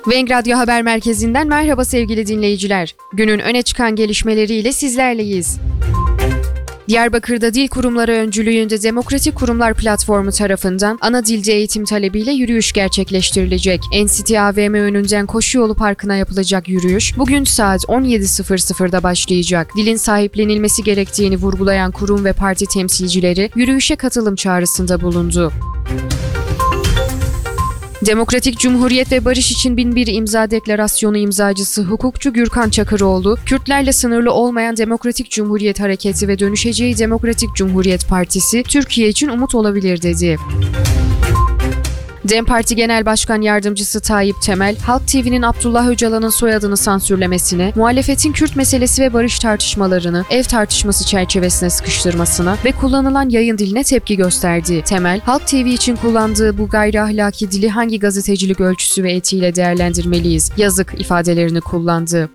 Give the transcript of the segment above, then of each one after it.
Venk Radyo Haber Merkezi'nden merhaba sevgili dinleyiciler. Günün öne çıkan gelişmeleriyle sizlerleyiz. Diyarbakır'da dil kurumları öncülüğünde Demokratik Kurumlar Platformu tarafından ana dilde eğitim talebiyle yürüyüş gerçekleştirilecek. NCT AVM önünden Koşuyolu Parkı'na yapılacak yürüyüş bugün saat 17.00'da başlayacak. Dilin sahiplenilmesi gerektiğini vurgulayan kurum ve parti temsilcileri yürüyüşe katılım çağrısında bulundu. Demokratik Cumhuriyet ve Barış için 1001 imza deklarasyonu imzacısı hukukçu Gürkan Çakıroğlu, Kürtlerle sınırlı olmayan Demokratik Cumhuriyet Hareketi ve dönüşeceği Demokratik Cumhuriyet Partisi, Türkiye için umut olabilir dedi. DEM Parti Genel Başkan Yardımcısı Tayyip Temel, Halk TV'nin Abdullah Öcalan'ın soyadını sansürlemesine, muhalefetin Kürt meselesi ve barış tartışmalarını ev tartışması çerçevesine sıkıştırmasına ve kullanılan yayın diline tepki gösterdi. Temel, Halk TV için kullandığı bu gayri ahlaki dili hangi gazetecilik ölçüsü ve etiğiyle değerlendirmeliyiz? Yazık ifadelerini kullandı.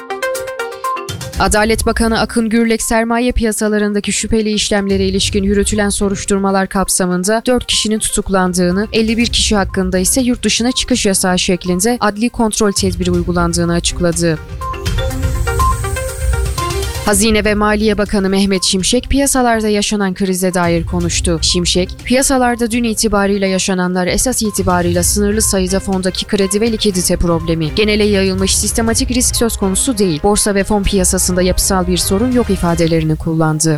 Adalet Bakanı Akın Gürlek, sermaye piyasalarındaki şüpheli işlemlere ilişkin yürütülen soruşturmalar kapsamında 4 kişinin tutuklandığını, 51 kişi hakkında ise yurt dışına çıkış yasağı şeklinde adli kontrol tedbiri uygulandığını açıkladı. Hazine ve Maliye Bakanı Mehmet Şimşek, piyasalarda yaşanan krize dair konuştu. Şimşek, piyasalarda dün itibarıyla yaşananlar esas itibarıyla sınırlı sayıda fondaki kredi ve likidite problemi. Genele yayılmış sistematik risk söz konusu değil. Borsa ve fon piyasasında yapısal bir sorun yok ifadelerini kullandı.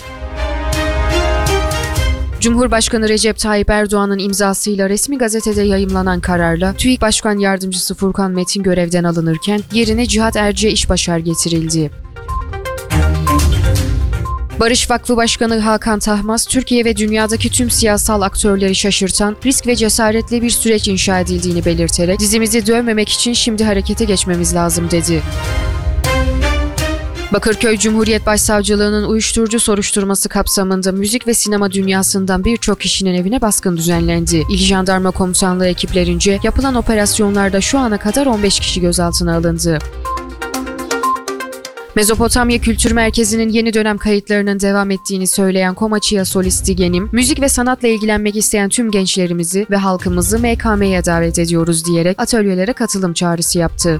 Cumhurbaşkanı Recep Tayyip Erdoğan'ın imzasıyla resmi gazetede yayımlanan kararla TÜİK Başkan Yardımcısı Furkan Metin görevden alınırken yerine Cihat Erce İşbaşar getirildi. Barış Vakfı Başkanı Hakan Tahmaz, Türkiye ve dünyadaki tüm siyasal aktörleri şaşırtan, risk ve cesaretle bir süreç inşa edildiğini belirterek, dizimizi dövmemek için şimdi harekete geçmemiz lazım dedi. Bakırköy Cumhuriyet Başsavcılığı'nın uyuşturucu soruşturması kapsamında müzik ve sinema dünyasından birçok kişinin evine baskın düzenlendi. İl Jandarma Komutanlığı ekiplerince yapılan operasyonlarda şu ana kadar 15 kişi gözaltına alındı. Mezopotamya Kültür Merkezi'nin yeni dönem kayıtlarının devam ettiğini söyleyen Komaçia solisti Genim, müzik ve sanatla ilgilenmek isteyen tüm gençlerimizi ve halkımızı MKM'ye davet ediyoruz diyerek atölyelere katılım çağrısı yaptı.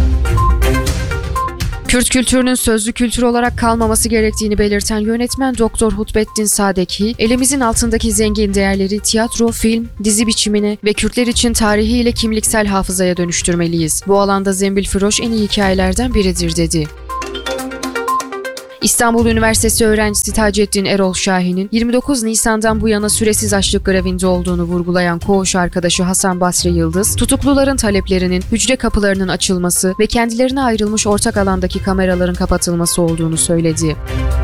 Kürt kültürünün sözlü kültür olarak kalmaması gerektiğini belirten yönetmen Doktor Hutbettin Sadeki, elimizin altındaki zengin değerleri tiyatro, film, dizi biçimine ve Kürtler için tarihi ile kimliksel hafızaya dönüştürmeliyiz. Bu alanda Zembil Firoş en iyi hikayelerden biridir dedi. İstanbul Üniversitesi öğrencisi Taceddin Erol Şahin'in 29 Nisan'dan bu yana süresiz açlık grevinde olduğunu vurgulayan koğuş arkadaşı Hasan Basri Yıldız, tutukluların taleplerinin hücre kapılarının açılması ve kendilerine ayrılmış ortak alandaki kameraların kapatılması olduğunu söyledi.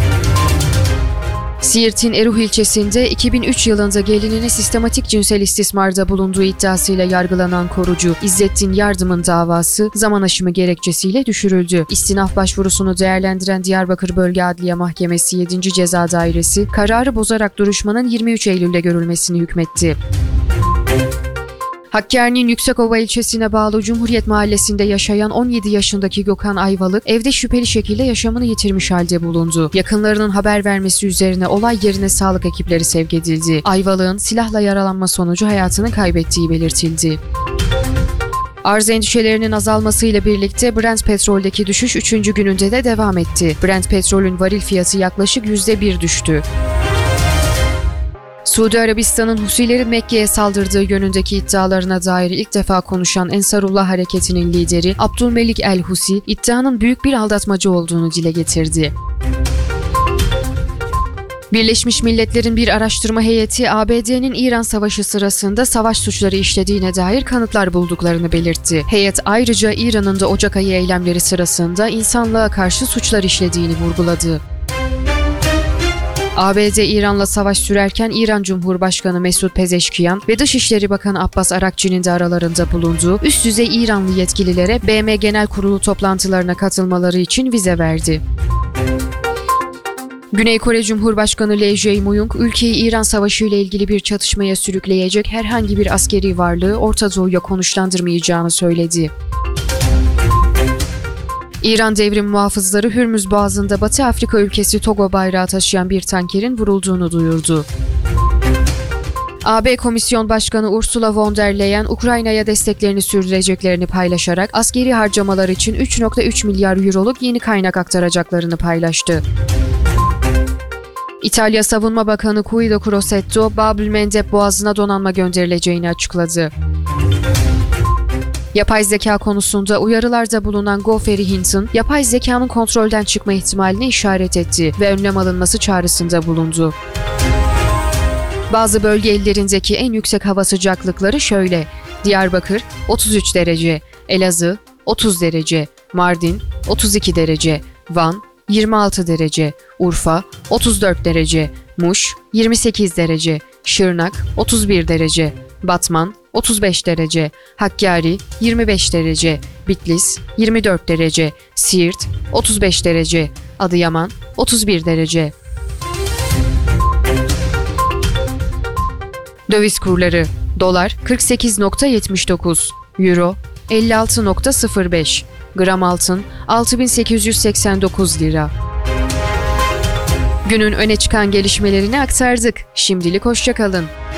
Siirt'in Eruh ilçesinde 2003 yılında gelinine sistematik cinsel istismarda bulunduğu iddiasıyla yargılanan korucu İzzettin Yardım'ın davası zaman aşımı gerekçesiyle düşürüldü. İstinaf başvurusunu değerlendiren Diyarbakır Bölge Adliye Mahkemesi 7. Ceza Dairesi kararı bozarak duruşmanın 23 Eylül'de görülmesini hükmetti. Hakkari'nin Yüksekova ilçesine bağlı Cumhuriyet Mahallesi'nde yaşayan 17 yaşındaki Gökhan Ayvalık evde şüpheli şekilde yaşamını yitirmiş halde bulundu. Yakınlarının haber vermesi üzerine olay yerine sağlık ekipleri sevk edildi. Ayvalık'ın silahla yaralanma sonucu hayatını kaybettiği belirtildi. Arz endişelerinin azalmasıyla birlikte Brent petroldeki düşüş 3. gününde de devam etti. Brent petrolün varil fiyatı yaklaşık %1 düştü. Suudi Arabistan'ın Husilerin Mekke'ye saldırdığı yönündeki iddialarına dair ilk defa konuşan Ensarullah Hareketi'nin lideri Abdülmelik el-Husi, iddianın büyük bir aldatmaca olduğunu dile getirdi. Birleşmiş Milletler'in bir araştırma heyeti ABD'nin İran Savaşı sırasında savaş suçları işlediğine dair kanıtlar bulduklarını belirtti. Heyet ayrıca İran'ın da Ocak ayı eylemleri sırasında insanlığa karşı suçlar işlediğini vurguladı. ABD İran'la savaş sürerken İran Cumhurbaşkanı Mesut Pezeşkiyan ve Dışişleri Bakanı Abbas Arakçı'nın da aralarında bulunduğu üst düzey İranlı yetkililere BM Genel Kurulu toplantılarına katılmaları için vize verdi. Güney Kore Cumhurbaşkanı Lee Jae-myung, ülkeyi İran Savaşı ile ilgili bir çatışmaya sürükleyecek herhangi bir askeri varlığı Orta Doğu'ya konuşlandırmayacağını söyledi. İran devrim muhafızları Hürmüz Boğazı'nda Batı Afrika ülkesi Togo bayrağı taşıyan bir tankerin vurulduğunu duyurdu. AB Komisyon Başkanı Ursula von der Leyen, Ukrayna'ya desteklerini sürdüreceklerini paylaşarak askeri harcamalar için 3,3 milyar euroluk yeni kaynak aktaracaklarını paylaştı. İtalya Savunma Bakanı Guido Crosetto, Bab-el-Mandeb Boğazı'na donanma gönderileceğini açıkladı. Yapay zeka konusunda uyarılarda bulunan Geoffrey Hinton, yapay zekanın kontrolden çıkma ihtimaline işaret etti ve önlem alınması çağrısında bulundu. Bazı bölge illerindeki en yüksek hava sıcaklıkları şöyle: Diyarbakır 33 derece, Elazığ 30 derece, Mardin 32 derece, Van 26 derece, Urfa 34 derece, Muş 28 derece, Şırnak 31 derece, Batman 35 derece, Hakkari 25 derece, Bitlis 24 derece, Siirt 35 derece, Adıyaman 31 derece. Döviz kurları: Dolar 48,79, Euro 56,05, gram altın 6.889 lira. Günün öne çıkan gelişmelerini aktardık. Şimdilik hoşça kalın.